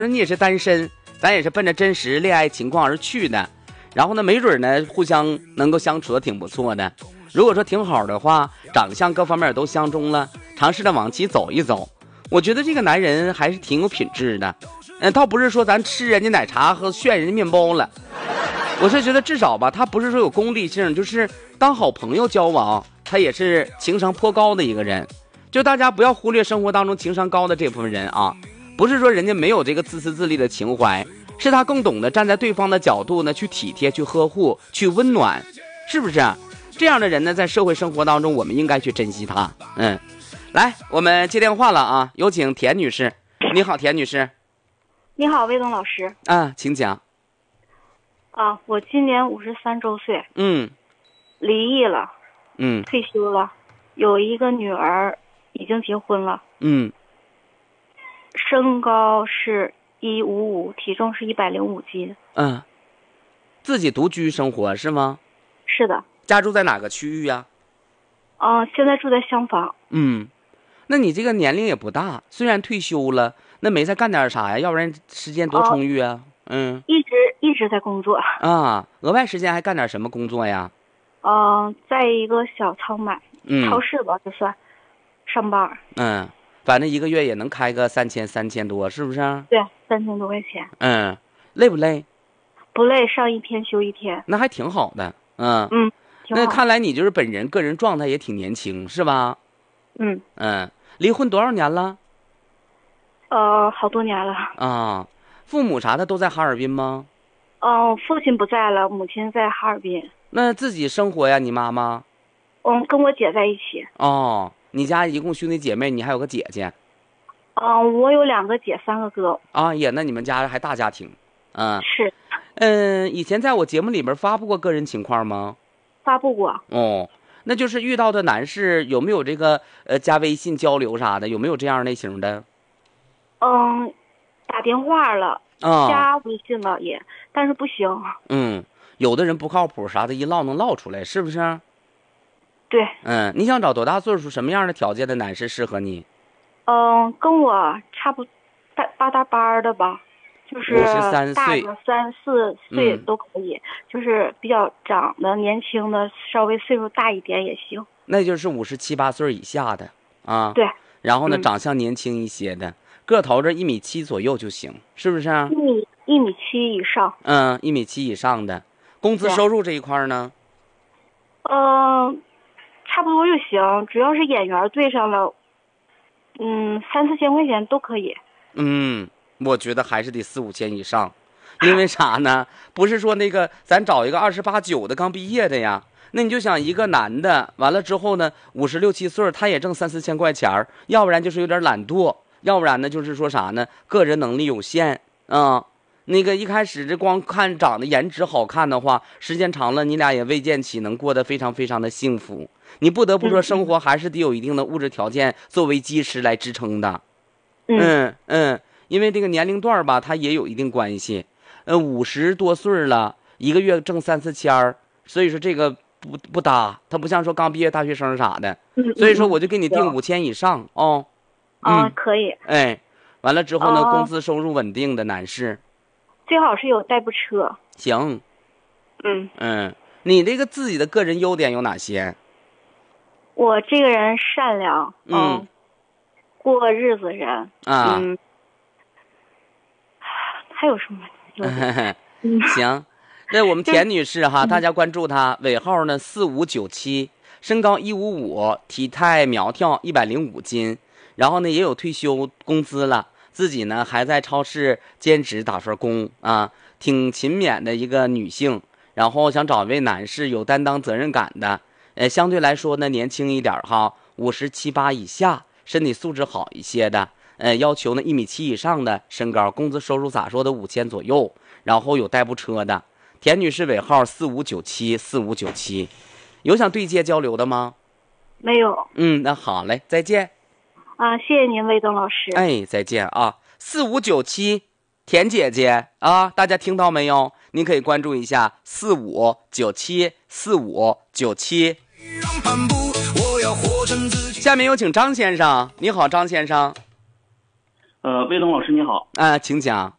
你也是单身，咱也是奔着真实恋爱情况而去的，然后呢没准呢互相能够相处的挺不错的。如果说挺好的话，长相各方面都相中了，尝试着往起走一走，我觉得这个男人还是挺有品质的。倒不是说咱吃人家奶茶和炫人家面包了，我是觉得至少吧，他不是说有功利性，就是当好朋友交往，他也是情商颇高的一个人。就大家不要忽略生活当中情商高的这部分人啊，不是说人家没有这个自私自利的情怀，是他更懂得站在对方的角度呢去体贴、去呵护、去温暖，是不是？这样的人呢，在社会生活当中，我们应该去珍惜他。来，我们接电话了啊，有请田女士。你好，田女士。 你好，魏东老师。 请讲。 我今年53周岁。离异了。退休了，有一个女儿，已经结婚了。身高是155，体重是105斤。 自己独居生活是吗？ 是的。 家住在哪个区域呀？ 现在住在厢房。 那你这个年龄也不大，虽然退休了，那没再干点啥呀？要不然时间多充裕啊。 一直在工作额外时间还干点什么工作呀？ 在一个小仓买，超市吧，就算上班。 反正一个月也能开个3000多，是不是？ 对，3000多块钱。 累不累？ 不累，上一天休一天。 那还挺好的。 挺好。 那看来你就是本人个人状态也挺年轻，是吧？离婚多少年了？ 好多年了。 父母啥的都在哈尔滨吗？ 父亲不在了，母亲在哈尔滨。 那自己生活呀，你妈妈？ 跟我姐在一起。 你家一共兄弟姐妹，你还有个姐姐？ 我有2个姐，3个哥。 那你们家还大家庭。 是。 以前在我节目里边发布过个人情况吗？ 发布过。 那就是遇到的男士有没有这个加微信交流啥的，有没有这样类型的？ 打电话了，加微信了也，但是不行。 有的人不靠谱啥的，一唠能唠出来，是不是？ 对。 你想找多大岁数、什么样的条件的男士适合你？ 跟我差不八大班的吧，就是 53岁， 大个3、4岁都可以，就是比较长的、年轻的，稍微岁数大一点也行。 那就是57、8岁以下的对。 然后呢，长相年轻一些的，个头这1.7米左右就行，是不是 ？1.7米以上。 1.7米以上的。工资收入这一块呢？ 差不多就行，主要是眼缘对上了，3、4千块钱都可以。 我觉得还是得4、5千以上，因为啥呢？不是说那个咱找一个28、9的刚毕业的呀，那你就想一个男的，完了之后呢，56、7岁，他也挣3、4千块钱，要不然就是有点懒惰，要不然呢就是说啥呢？个人能力有限那个一开始这光看长得颜值好看的话，时间长了你俩也未见起能过得非常非常的幸福。你不得不说，生活还是得有一定的物质条件作为基石来支撑的。因为这个年龄段吧，它也有一定关系。50多岁了，一个月挣3、4千，所以说这个不搭，它不像说刚毕业大学生啥的。所以说我就给你定5千以上可以。 完了之后呢，工资收入稳定的男士。 最好是有代步车。 行。你这个自己的个人优点有哪些？ 我这个人善良，过日子人。还有什么？ 行，那我们田女士哈，大家关注她，尾号呢4597，身高155，体态苗条，105斤，然后呢也有退休工资了。自己呢还在超市兼职打份工挺勤勉的一个女性，然后想找一位男士有担当责任感的，相对来说呢年轻一点57、8以下，身体素质好一些的，要求呢1.7米以上的身高，工资收入咋说的5千左右，然后有代步车的。田女士尾号4597，4597，有想对接交流的吗？ 没有。 那好嘞，再见。 谢谢您，魏东老师。 再见4597，田姐姐大家听到没有？您可以关注一下45974597。下面有请张先生。你好，张先生。 魏东老师你好。 请讲。